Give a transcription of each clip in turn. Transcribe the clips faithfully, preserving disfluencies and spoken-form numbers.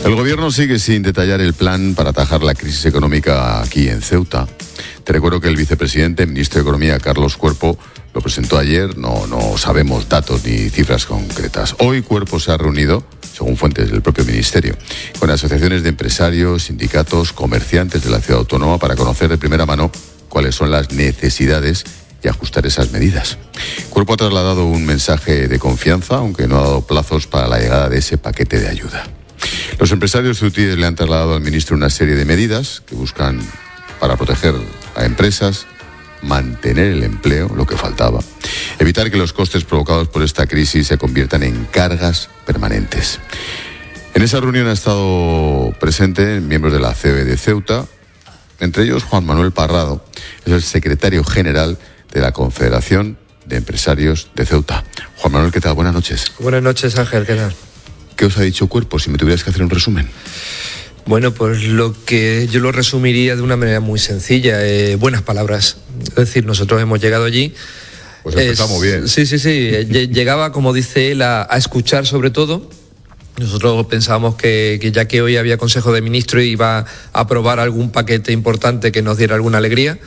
El gobierno sigue sin detallar el plan para atajar la crisis económica aquí en Ceuta. Te recuerdo que el vicepresidente, ministro de Economía, Carlos Cuerpo, lo presentó ayer. No, no sabemos datos ni cifras concretas. Hoy Cuerpo se ha reunido, según fuentes del propio ministerio, con asociaciones de empresarios, sindicatos, comerciantes de la ciudad autónoma para conocer de primera mano cuáles son las necesidades y ajustar esas medidas. Cuerpo ha trasladado un mensaje de confianza, aunque no ha dado plazos para la llegada de ese paquete de ayuda. Los empresarios ceutíes le han trasladado al ministro una serie de medidas que buscan para proteger a empresas, mantener el empleo, lo que faltaba, evitar que los costes provocados por esta crisis se conviertan en cargas permanentes. En esa reunión ha estado presente miembros de la C B de Ceuta, entre ellos Juan Manuel Parrado, es el secretario general de la Confederación de Empresarios de Ceuta. Juan Manuel, ¿qué tal? Buenas noches. Buenas noches, Ángel, ¿qué tal? ¿Qué os ha dicho Cuerpo, si me tuvieras que hacer un resumen? Bueno, pues lo que yo lo resumiría de una manera muy sencilla, eh, buenas palabras. Es decir, nosotros hemos llegado allí. Pues empezamos es, bien. Sí, sí, sí. Llegaba, como dice él, a, a escuchar sobre todo. Nosotros pensábamos que, que ya que hoy había Consejo de Ministros iba a aprobar algún paquete importante que nos diera alguna alegría,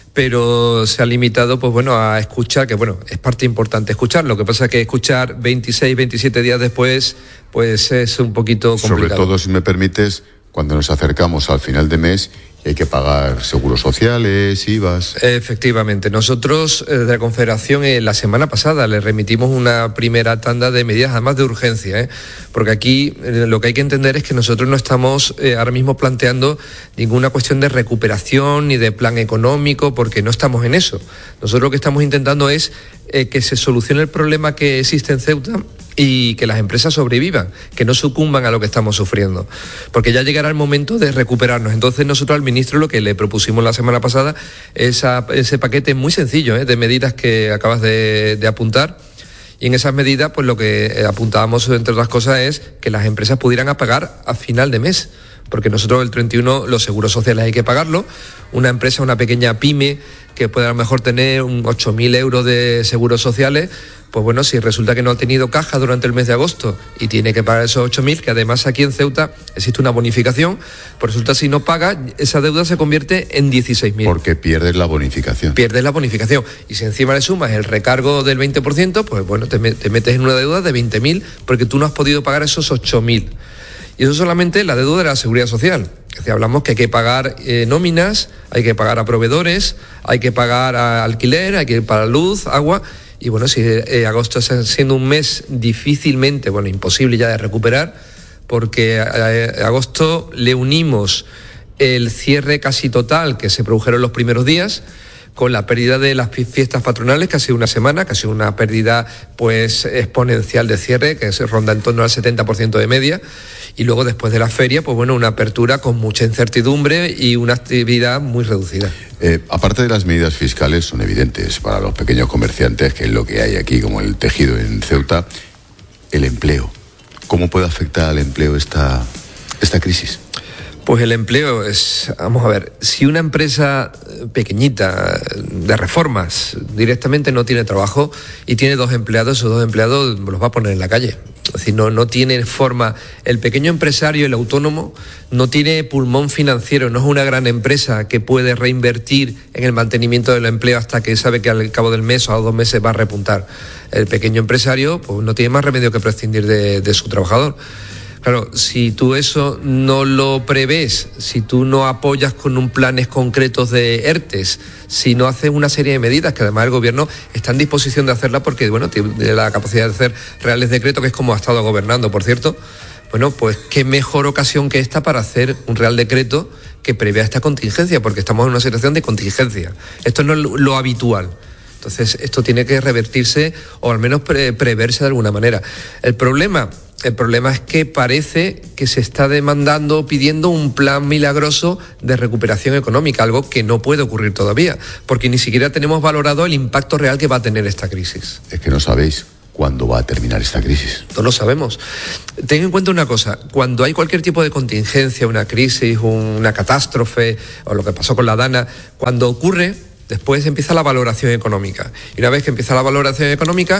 pero se ha limitado, pues bueno, a escuchar, que bueno, es parte importante escuchar. Lo que pasa es que escuchar veintiséis, veintisiete días después, pues es un poquito complicado. Sobre todo, si me permites, cuando nos acercamos al final de mes y hay que pagar seguros sociales, I V As. Efectivamente. Nosotros, eh, de la Confederación, eh, la semana pasada le remitimos una primera tanda de medidas, además de urgencia, ¿eh? Porque aquí eh, lo que hay que entender es que nosotros no estamos eh, ahora mismo planteando ninguna cuestión de recuperación ni de plan económico, porque no estamos en eso. Nosotros lo que estamos intentando es eh, que se solucione el problema que existe en Ceuta y que las empresas sobrevivan, que no sucumban a lo que estamos sufriendo, porque ya llegará el momento de recuperarnos. Entonces nosotros al ministro lo que le propusimos la semana pasada es a, ese paquete muy sencillo, ¿eh? de medidas que acabas de, de apuntar, y en esas medidas pues lo que apuntábamos, entre otras cosas, es que las empresas pudieran pagar a final de mes, porque nosotros el treinta y uno los seguros sociales hay que pagarlo. Una empresa, una pequeña pyme que puede a lo mejor tener un ocho mil euros de seguros sociales, pues bueno, si resulta que no ha tenido caja durante el mes de agosto y tiene que pagar esos ocho mil, que además aquí en Ceuta existe una bonificación, pues resulta si no paga, esa deuda se convierte en dieciséis mil. Porque pierdes la bonificación. Pierdes la bonificación. Y si encima le sumas el recargo del veinte por ciento, pues bueno, te, te metes en una deuda de veinte mil porque tú no has podido pagar esos ocho mil. Y eso solamente la deuda de la Seguridad Social. Es decir, hablamos que hay que pagar eh, nóminas, hay que pagar a proveedores, hay que pagar a alquiler, hay que pagar luz, agua. Y bueno, si eh, agosto está siendo un mes difícilmente, bueno, imposible ya de recuperar, porque a, a, a agosto le unimos el cierre casi total que se produjeron los primeros días, con la pérdida de las fiestas patronales, que ha sido una semana, que ha sido una pérdida pues exponencial de cierre, que se ronda en torno al setenta por ciento de media, y luego después de la feria, pues bueno, una apertura con mucha incertidumbre y una actividad muy reducida. Eh, aparte de las medidas fiscales, son evidentes para los pequeños comerciantes, que es lo que hay aquí, como el tejido en Ceuta, el empleo. ¿Cómo puede afectar al empleo esta, esta crisis? Pues el empleo es, vamos a ver, si una empresa pequeñita de reformas directamente no tiene trabajo y tiene dos empleados, esos dos empleados los va a poner en la calle. Es decir, no, no tiene forma, el pequeño empresario, el autónomo, no tiene pulmón financiero, no es una gran empresa que puede reinvertir en el mantenimiento del empleo hasta que sabe que al cabo del mes o a dos meses va a repuntar. El pequeño empresario pues no tiene más remedio que prescindir de, de su trabajador. Claro, si tú eso no lo prevés, si tú no apoyas con un planes concretos de ERTES, si no haces una serie de medidas, que además el gobierno está en disposición de hacerla porque, bueno, tiene la capacidad de hacer reales decretos, que es como ha estado gobernando, por cierto, bueno, pues qué mejor ocasión que esta para hacer un real decreto que prevea esta contingencia, porque estamos en una situación de contingencia. Esto no es lo, lo habitual. Entonces, esto tiene que revertirse o al menos pre- preverse de alguna manera. El problema... El problema es que parece que se está demandando, pidiendo un plan milagroso de recuperación económica, algo que no puede ocurrir todavía, porque ni siquiera tenemos valorado el impacto real que va a tener esta crisis. Es que no sabéis cuándo va a terminar esta crisis. No lo sabemos. Ten en cuenta una cosa, cuando hay cualquier tipo de contingencia, una crisis, una catástrofe, o lo que pasó con la Dana, cuando ocurre, después empieza la valoración económica. Y una vez que empieza la valoración económica,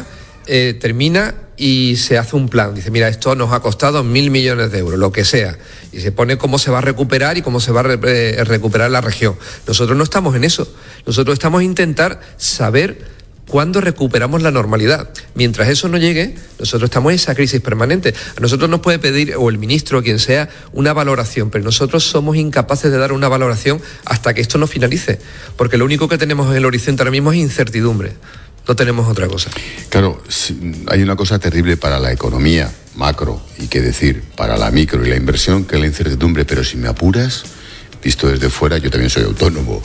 eh, termina y se hace un plan. Dice, mira, esto nos ha costado mil millones de euros, lo que sea. Y se pone cómo se va a recuperar y cómo se va a re- eh, recuperar la región. Nosotros no estamos en eso. Nosotros estamos a intentar saber cuándo recuperamos la normalidad. Mientras eso no llegue, nosotros estamos en esa crisis permanente. A nosotros nos puede pedir, o el ministro o quien sea, una valoración, pero nosotros somos incapaces de dar una valoración hasta que esto no finalice. Porque lo único que tenemos en el horizonte ahora mismo es incertidumbre. No tenemos otra cosa. Claro, hay una cosa terrible para la economía macro y qué decir, para la micro y la inversión, que es la incertidumbre. Pero si me apuras, visto desde fuera, yo también soy autónomo,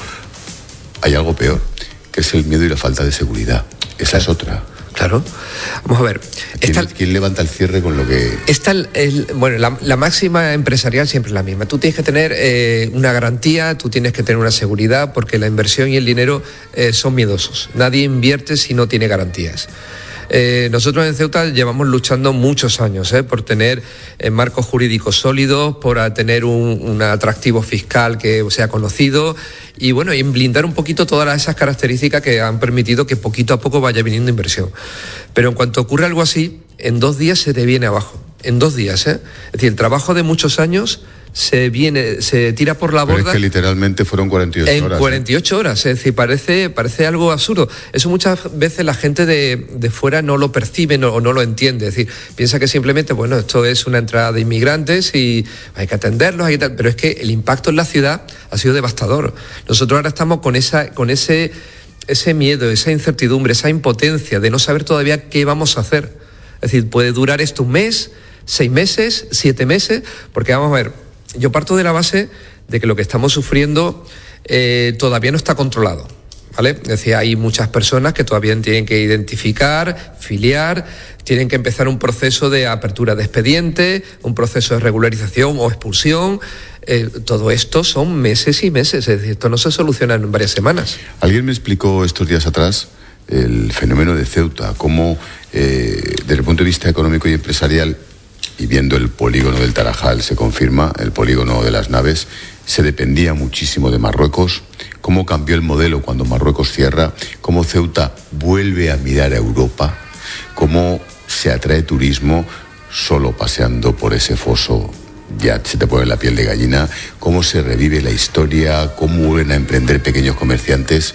hay algo peor, que es el miedo y la falta de seguridad. Esa claro. es otra. Claro. Vamos a ver. ¿Quién, Esta, ¿quién levanta el cierre con lo que...? Esta, el, bueno, la, la máxima empresarial siempre es la misma. Tú tienes que tener eh, una garantía, tú tienes que tener una seguridad, porque la inversión y el dinero eh, son miedosos. Nadie invierte si no tiene garantías. Eh, nosotros en Ceuta llevamos luchando muchos años eh, por tener eh, marcos jurídicos sólidos, por tener un, un atractivo fiscal que sea conocido y bueno, y blindar un poquito todas esas características que han permitido que poquito a poco vaya viniendo inversión. Pero en cuanto ocurre algo así, en dos días se te viene abajo. En dos días, ¿eh? Es decir, el trabajo de muchos años se viene, se tira por la borda. Pero es que literalmente fueron cuarenta y ocho en horas. En cuarenta y ocho ¿eh? horas, es decir, parece, parece algo absurdo. Eso muchas veces la gente de, de fuera no lo percibe no, o no lo entiende. Es decir, piensa que simplemente, bueno, esto es una entrada de inmigrantes y hay que atenderlos, hay que tal. Pero es que el impacto en la ciudad ha sido devastador. Nosotros ahora estamos con esa, con ese, ese miedo, esa incertidumbre, esa impotencia de no saber todavía qué vamos a hacer. Es decir, puede durar esto un mes, seis meses, siete meses, porque vamos a ver, yo parto de la base de que lo que estamos sufriendo eh, todavía no está controlado, ¿vale? Es decir, hay muchas personas que todavía tienen que identificar, filiar, tienen que empezar un proceso de apertura de expediente, un proceso de regularización o expulsión. Eh, todo esto son meses y meses, es decir, esto no se soluciona en varias semanas. Alguien me explicó estos días atrás el fenómeno de Ceuta, cómo eh, desde el punto de vista económico y empresarial, y viendo el polígono del Tarajal se confirma, el polígono de las naves, se dependía muchísimo de Marruecos, cómo cambió el modelo cuando Marruecos cierra, cómo Ceuta vuelve a mirar a Europa, cómo se atrae turismo solo paseando por ese foso, ya se te pone la piel de gallina, cómo se revive la historia, cómo vuelven a emprender pequeños comerciantes,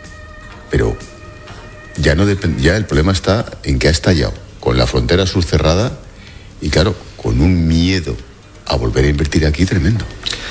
pero ya, no depend- ya el problema está en que ha estallado, con la frontera sur cerrada, y claro, con un miedo a volver a invertir aquí tremendo.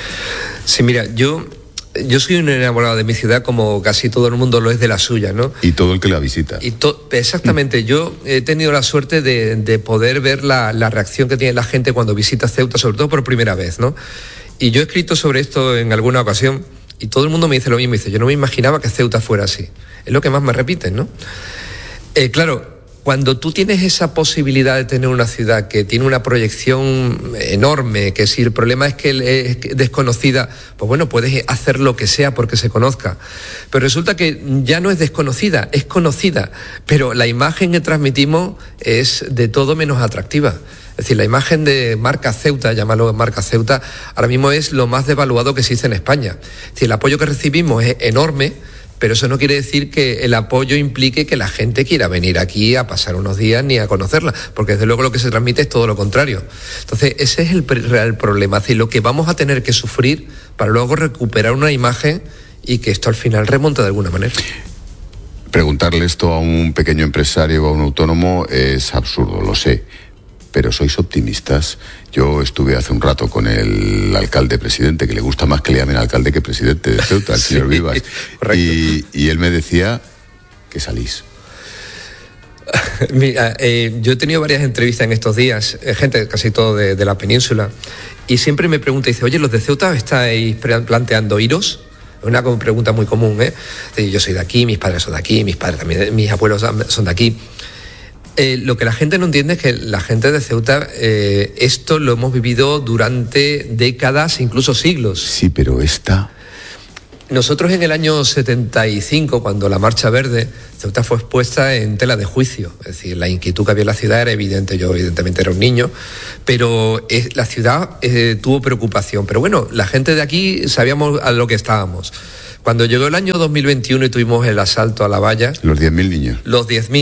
Sí, mira, yo, yo soy un enamorado de mi ciudad como casi todo el mundo lo es de la suya, ¿no? Y todo el que la visita. Y to- exactamente, yo he tenido la suerte de, de poder ver la, la reacción que tiene la gente cuando visita Ceuta, sobre todo por primera vez, ¿no? Y yo he escrito sobre esto en alguna ocasión y todo el mundo me dice lo mismo, dice, yo no me imaginaba que Ceuta fuera así. Es lo que más me repiten, ¿no? Eh, claro, cuando tú tienes esa posibilidad de tener una ciudad que tiene una proyección enorme, que si el problema es que es desconocida, pues bueno, puedes hacer lo que sea porque se conozca. Pero resulta que ya no es desconocida, es conocida, pero la imagen que transmitimos es de todo menos atractiva. Es decir, la imagen de marca Ceuta, llámalo marca Ceuta, ahora mismo es lo más devaluado que existe en España. Es decir, el apoyo que recibimos es enorme, pero eso no quiere decir que el apoyo implique que la gente quiera venir aquí a pasar unos días ni a conocerla, porque desde luego lo que se transmite es todo lo contrario. Entonces, ese es el real problema, es decir, lo que vamos a tener que sufrir para luego recuperar una imagen y que esto al final remonte de alguna manera. Preguntarle esto a un pequeño empresario o a un autónomo es absurdo, lo sé, pero sois optimistas. Yo estuve hace un rato con el alcalde presidente, que le gusta más que le llamen alcalde que presidente de Ceuta, el sí, señor Vivas, y, y él me decía que salís. Mira, eh, yo he tenido varias entrevistas en estos días, eh, gente casi todo de, de la península, y siempre me pregunta, dice, oye, ¿los de Ceuta estáis planteando iros? Es una pregunta muy común, ¿eh? Yo soy de aquí, mis padres son de aquí, mis padres también, mis abuelos son de aquí. Eh, lo que la gente no entiende es que la gente de Ceuta, eh, esto lo hemos vivido durante décadas, incluso siglos. Sí, pero esta... Nosotros en el año setenta y cinco, cuando la Marcha Verde, Ceuta fue expuesta en tela de juicio. Es decir, la inquietud que había en la ciudad era evidente. Yo evidentemente era un niño, pero es, la ciudad eh, tuvo preocupación. Pero bueno, la gente de aquí sabíamos a lo que estábamos. Cuando llegó el año dos mil veintiuno y tuvimos el asalto a la valla... Los diez mil niños. Los diez mil...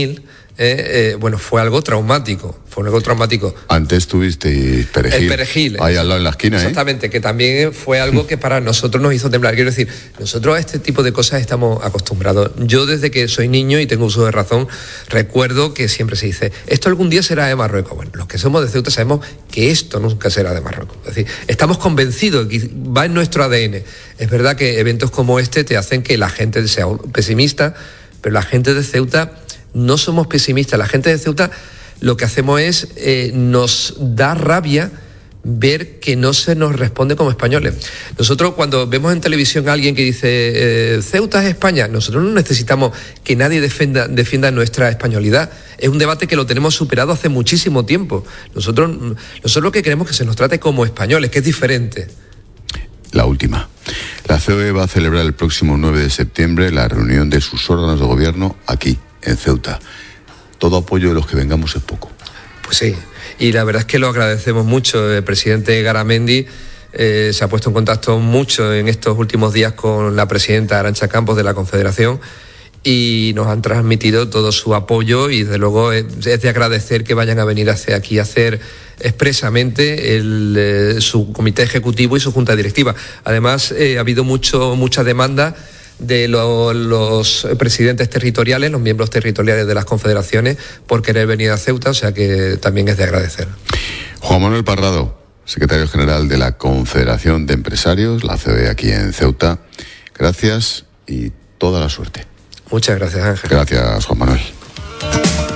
Eh, eh, bueno, fue algo traumático, fue algo traumático. Antes tuviste Perejil. El Perejil. Ahí al lado en la esquina, Exactamente, ¿eh? que también fue algo que para nosotros nos hizo temblar. Quiero decir, nosotros a este tipo de cosas estamos acostumbrados. Yo desde que soy niño y tengo uso de razón, recuerdo que siempre se dice, esto algún día será de Marruecos. Bueno, los que somos de Ceuta sabemos que esto nunca será de Marruecos. Es decir, estamos convencidos, que va en nuestro A D N. Es verdad que eventos como este te hacen que la gente sea pesimista, pero la gente de Ceuta no somos pesimistas. La gente de Ceuta lo que hacemos es, eh, nos da rabia ver que no se nos responde como españoles. Nosotros cuando vemos en televisión a alguien que dice eh, Ceuta es España, nosotros no necesitamos que nadie defienda, defienda nuestra españolidad. Es un debate que lo tenemos superado hace muchísimo tiempo. Nosotros, nosotros lo que queremos es que se nos trate como españoles, que es diferente. La última. La C O E va a celebrar el próximo nueve de septiembre la reunión de sus órganos de gobierno aquí, en Ceuta. Todo apoyo de los que vengamos es poco. Pues sí, y la verdad es que lo agradecemos mucho. El presidente Garamendi eh, se ha puesto en contacto mucho en estos últimos días con la presidenta Arantxa Campos de la Confederación y nos han transmitido todo su apoyo y desde luego es de agradecer que vayan a venir hacia aquí a hacer expresamente el, eh, su comité ejecutivo y su junta directiva. Además eh, ha habido mucho, mucha demanda de lo, los presidentes territoriales, los miembros territoriales de las confederaciones, por querer venir a Ceuta, o sea que también es de agradecer. Juan Manuel Parrado, secretario general de la Confederación de Empresarios, la C O E aquí en Ceuta, gracias y toda la suerte. Muchas gracias, Ángel. Gracias, Juan Manuel.